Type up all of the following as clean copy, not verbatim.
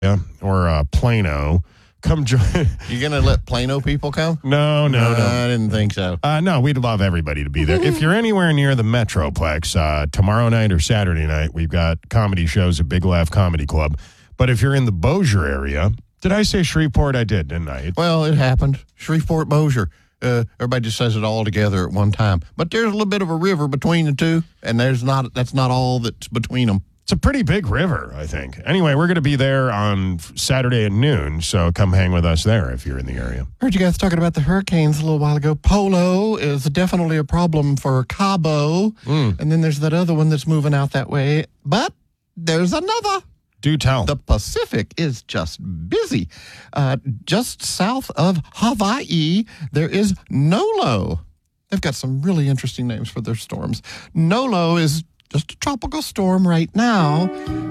or Plano. Come join. You going to let Plano people come? No. I didn't think so. No, we'd love everybody to be there. If you're anywhere near the Metroplex, tomorrow night or Saturday night, we've got comedy shows at Big Laugh Comedy Club. But if you're in the Bossier area, did I say Shreveport? I did, didn't I? Well, it happened. Shreveport, Bossier. Everybody just says it all together at one time. But there's a little bit of a river between the two, and that's not all that's between them. It's a pretty big river, I think. Anyway, we're going to be there on Saturday at noon, so come hang with us there if you're in the area. Heard you guys talking about the hurricanes a little while ago. Polo is definitely a problem for Cabo, and then there's that other one that's moving out that way. But there's another. Do tell. The Pacific is just busy. Just south of Hawaii, there is Nolo. They've got some really interesting names for their storms. Nolo is just a tropical storm right now,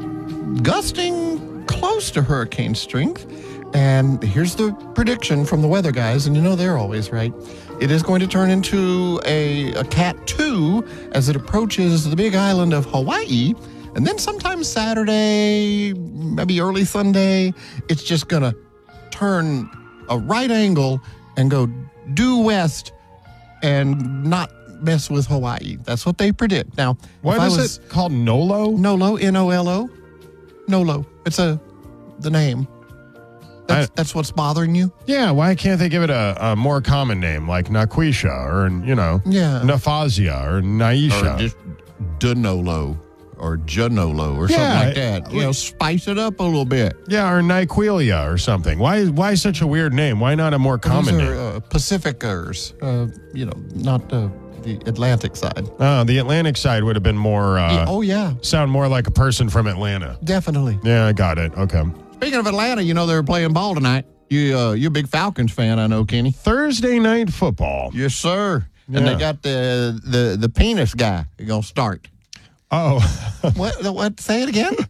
gusting close to hurricane strength. And here's the prediction from the weather guys, and you know they're always right. It is going to turn into a Cat 2 as it approaches the big island of Hawaii. And then sometime Saturday, maybe early Sunday, it's just going to turn a right angle and go due west and not mess with Hawaii. That's what they predict. Now, what is it called? Nolo? Nolo, N-O-L-O. Nolo. It's the name. That's what's bothering you? Yeah, why can't they give it a more common name like Naquisha or, Nafasia or Naisha? Or just Danolo or Janolo or something like that. Spice it up a little bit. Yeah, or Nyquelia or something. Why such a weird name? Why not a more common name? Pacificers, not the Atlantic side. Oh, the Atlantic side would have been more... sound more like a person from Atlanta. Definitely. Yeah, I got it. Okay. Speaking of Atlanta, they're playing ball tonight. You're a big Falcons fan, I know, Kenny. Thursday night football. Yes, sir. Yeah. And they got the penis guy going to start. Oh. What? Say it again?